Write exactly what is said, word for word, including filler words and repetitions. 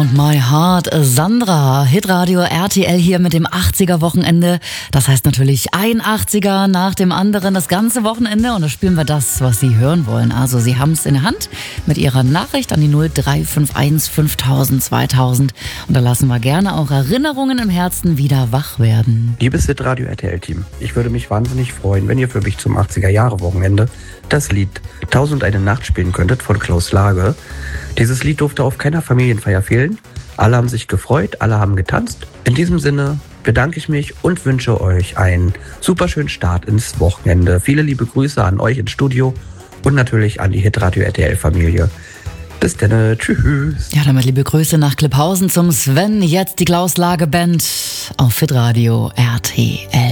Found My Heart, Sandra, Hitradio R T L hier mit dem achtziger-Wochenende. Das heißt natürlich ein achtziger nach dem anderen, das ganze Wochenende. Und da spielen wir das, was Sie hören wollen. Also Sie haben es in der Hand mit Ihrer Nachricht an die null drei fünf eins fünftausend zweitausend. Und da lassen wir gerne auch Erinnerungen im Herzen wieder wach werden. Liebes Hitradio R T L-Team, ich würde mich wahnsinnig freuen, wenn ihr für mich zum achtziger-Jahre-Wochenende das Lied Tausend eine Nacht spielen könntet von Klaus Lage. Dieses Lied durfte auf keiner Familienfeier fehlen. Alle haben sich gefreut, alle haben getanzt. In diesem Sinne bedanke ich mich und wünsche euch einen super schönen Start ins Wochenende. Viele liebe Grüße an euch ins Studio und natürlich an die Hitradio R T L-Familie. Bis dann, tschüss. Ja, damit liebe Grüße nach Klipphausen zum Sven. Jetzt die Klaus Lage Band auf Hitradio R T L.